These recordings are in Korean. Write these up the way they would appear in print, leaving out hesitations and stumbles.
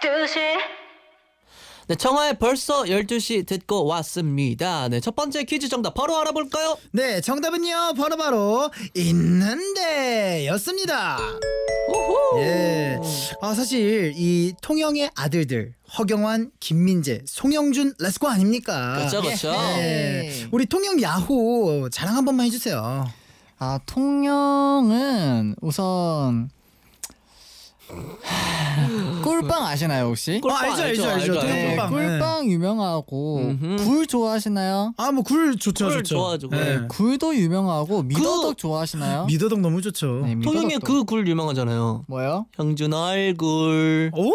12시. 네, 청하의 벌써 12시 듣고 왔습니다. 네, 첫 번째 퀴즈 정답 바로 알아볼까요? 네, 정답은요 바로 있는데 였습니다. 오호. 예. 사실 이 통영의 아들들 허경환, 김민재, 송영준 렛츠고 아닙니까? 그렇죠. 예. 우리 통영 야호 자랑 한 번만 해주세요. 통영은 우선 꿀빵 아시나요 혹시? 꿀빵 알죠. 네, 꿀빵. 꿀빵 유명하고 음흠. 굴 좋아하시나요? 뭐 굴 좋죠. 꿀 좋아하죠, 굴. 예. 굴도 유명하고 미더덕 좋아하시나요? 미더덕 너무 좋죠. 네, 통영에 미더덕도. 그 굴 유명하잖아요. 뭐요? 형준 얼굴. 오.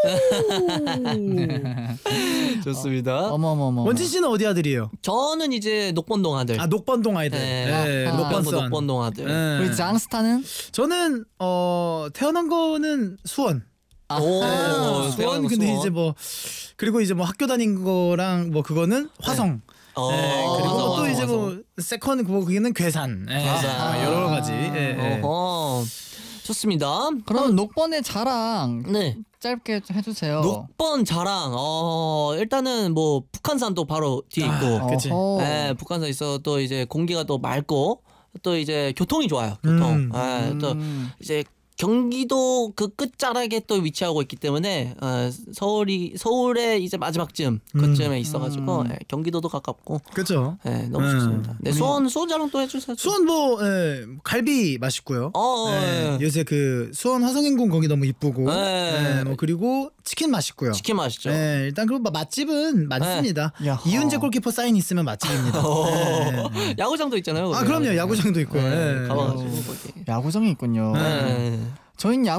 좋습니다. 어머머머. 원진 씨는 어디 아들이에요? 저는 이제 녹번동 아들. 녹번동 아이들. 네. 녹번선. 녹번동 아들. 예. 우리 장스타는? 저는 태어난 거는 수원. 수원 근데 이제 뭐 그리고 이제 뭐 학교 다닌 거랑 뭐 그거는 화성. 그리고 화성, 또 이제 화성. 뭐 세컨 그거는 괴산. 괴산. 여러 가지. 예. 어허. 좋습니다. 그럼 녹번의 자랑 네. 짧게 해주세요. 녹번 자랑. 일단은 뭐 북한산도 바로 뒤에 있고. 그치. 어허. 네, 북한산 있어 또 이제 공기가 또 맑고 또 이제 교통이 좋아요. 교통. 또 이제 경기도 그 끝자락에 또 위치하고 있기 때문에 서울의 이제 마지막쯤 그쯤에 있어가지고 경기도도 가깝고 그렇죠. 너무 좋습니다. 네, 수원 자랑 또 해주세요. 수원 갈비 맛있고요. 예. 요새 그 수원 화성행궁 거기 너무 이쁘고. 뭐 그리고 치킨 맛있고요. 치킨 맛있죠. 일단 그리고 맛집은 많습니다. 야하. 이윤재 골키퍼 사인 있으면 맛집입니다. 야구장도 있잖아요. 거기. 그럼요. 야구장도 있고요. 가봐가지고 거기. 야구장이 있군요. 네. 저희는